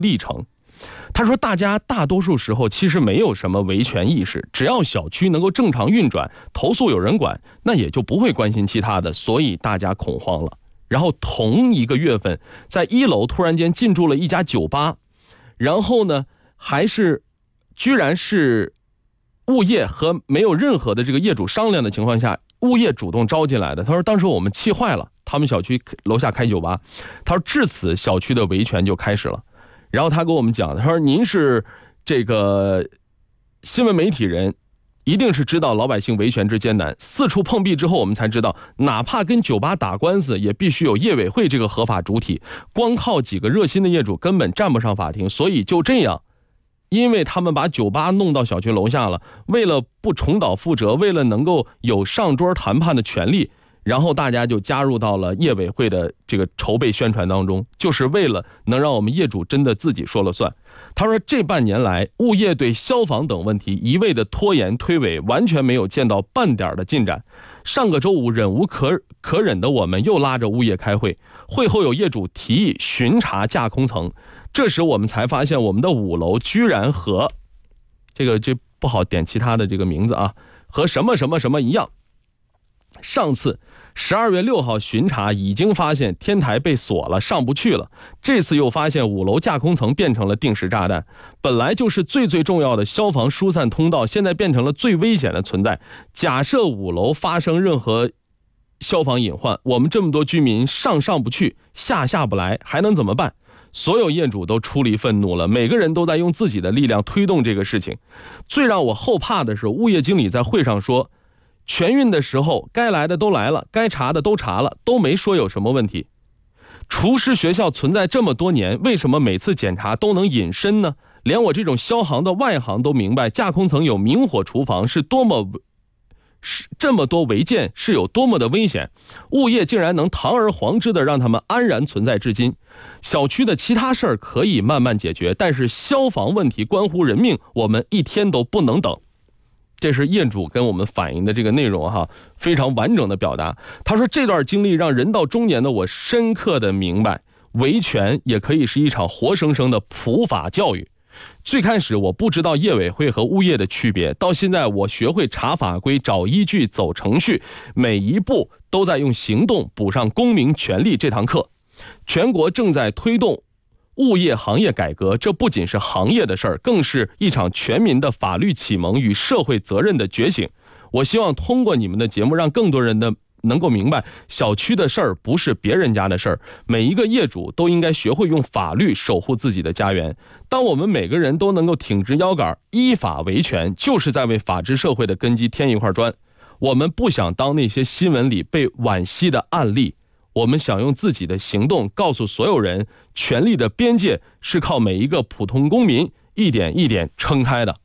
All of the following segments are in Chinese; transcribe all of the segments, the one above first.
历程。他说大家大多数时候其实没有什么维权意识，只要小区能够正常运转，投诉有人管，那也就不会关心其他的，所以大家恐慌了。然后同一个月份，在1楼突然间进驻了一家酒吧，然后呢居然是物业和没有任何的这个业主商量的情况下，物业主动招进来的。他说当时我们气坏了，他们小区楼下开酒吧，他说至此小区的维权就开始了。然后他跟我们讲，他说您是这个新闻媒体人，一定是知道老百姓维权之艰难，四处碰壁之后我们才知道，哪怕跟酒吧打官司也必须有业委会这个合法主体，光靠几个热心的业主根本站不上法庭。所以就这样，因为他们把酒吧弄到小区楼下了，为了不重蹈覆辙，为了能够有上桌谈判的权利，然后大家就加入到了业委会的这个筹备宣传当中，就是为了能让我们业主真的自己说了算。他说这半年来，物业对消防等问题一味的拖延推诿，完全没有见到半点的进展。上个周五忍无可忍的我们又拉着物业开会，会后有业主提议巡查架空层，这时我们才发现我们的5楼居然和这不好点其他的这个名字啊，和什么什么什么一样。上次12月6号巡查已经发现天台被锁了，上不去了，这次又发现5楼架空层变成了定时炸弹，本来就是最重要的消防疏散通道，现在变成了最危险的存在。假设5楼发生任何消防隐患，我们这么多居民上不去，下不来，还能怎么办？所有业主都出离愤怒了，每个人都在用自己的力量推动这个事情。最让我后怕的是，物业经理在会上说，全运的时候该来的都来了，该查的都查了，都没说有什么问题。厨师学校存在这么多年，为什么每次检查都能隐身呢？连我这种消行的外行都明白，架空层有明火厨房是这么多违建是有多么的危险，物业竟然能堂而皇之的让他们安然存在至今。小区的其他事儿可以慢慢解决，但是消防问题关乎人命，我们一天都不能等。这是业主跟我们反映的这个内容哈，非常完整的表达。他说这段经历让人到中年的我深刻的明白，维权也可以是一场活生生的普法教育。最开始我不知道业委会和物业的区别，到现在我学会查法规、找依据、走程序，每一步都在用行动补上公民权利这堂课。全国正在推动物业行业改革，这不仅是行业的事儿，更是一场全民的法律启蒙与社会责任的觉醒。我希望通过你们的节目，让更多人能够明白，小区的事儿不是别人家的事儿，每一个业主都应该学会用法律守护自己的家园。当我们每个人都能够挺直腰杆，依法维权，就是在为法治社会的根基添一块砖。我们不想当那些新闻里被惋惜的案例，我们想用自己的行动告诉所有人，权利的边界是靠每一个普通公民一点一点撑开的。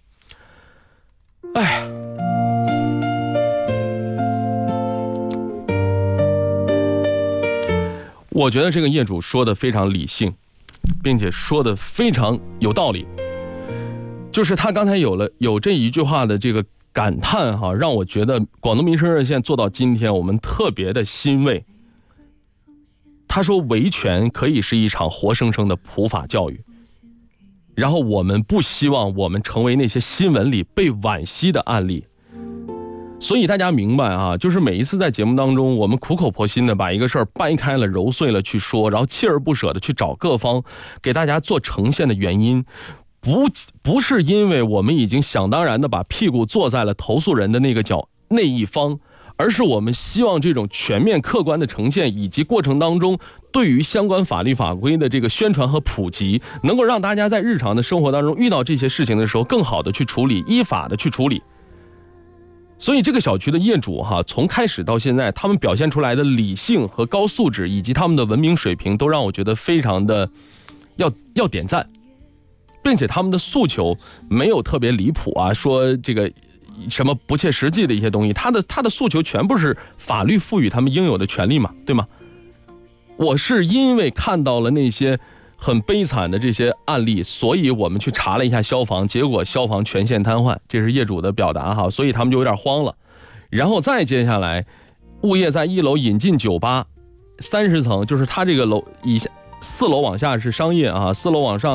我觉得这个业主说的非常理性，并且说的非常有道理。就是他刚才有这一句话的这个感叹哈，让我觉得广东民生热线做到今天，我们特别的欣慰。他说维权可以是一场活生生的普法教育，然后我们不希望我们成为那些新闻里被惋惜的案例。所以大家明白啊，就是每一次在节目当中，我们苦口婆心的把一个事儿掰开了揉碎了去说，然后锲而不舍的去找各方给大家做呈现的原因，不是因为我们已经想当然的把屁股坐在了投诉人的那一方，而是我们希望这种全面客观的呈现，以及过程当中对于相关法律法规的这个宣传和普及，能够让大家在日常的生活当中遇到这些事情的时候更好的去处理，依法的去处理。所以这个小区的业主哈，从开始到现在，他们表现出来的理性和高素质，以及他们的文明水平，都让我觉得非常的要点赞，并且他们的诉求没有特别离谱啊，说这个什么不切实际的一些东西，他的诉求全部是法律赋予他们应有的权利嘛，对吗？我是因为看到了那些很悲惨的这些案例，所以我们去查了一下消防，结果消防全线瘫痪，这是业主的表达哈，所以他们就有点慌了。然后再接下来，物业在1楼引进酒吧，30层就是他这个楼以下 4楼往下是商业啊，4楼往上